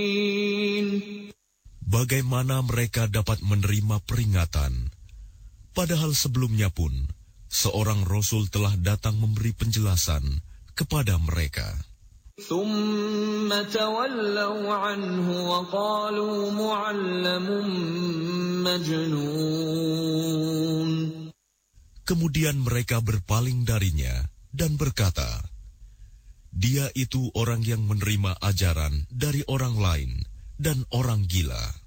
Bagaimana mereka dapat menerima peringatan, padahal sebelumnya pun seorang Rasul telah datang memberi penjelasan kepada mereka. Kemudian mereka berpaling darinya dan berkata, "Dia itu orang yang menerima ajaran dari orang lain dan orang gila."